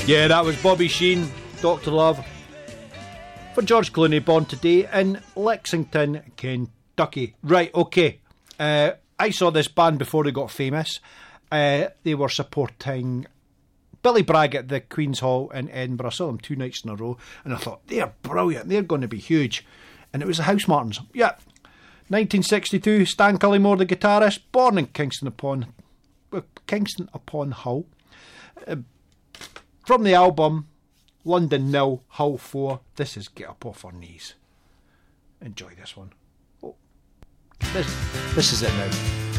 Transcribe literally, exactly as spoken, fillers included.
Yeah, that was Bobby Sheen, Doctor Love. For George Clooney, born today in Lexington, Kentucky. Right, okay. Uh, I saw this band before they got famous. Uh, they were supporting Billy Bragg at the Queen's Hall in Edinburgh. I saw them two nights in a row, and I thought, they're brilliant, they're going to be huge. And it was the Housemartins. Yeah. nineteen sixty-two, Stan Cullimore, the guitarist, born in Kingston upon Kingston upon Hull. Uh, from the album London nil, Hull four, this is Get Up Off Our Knees. Enjoy this one. Oh. This, this is it now.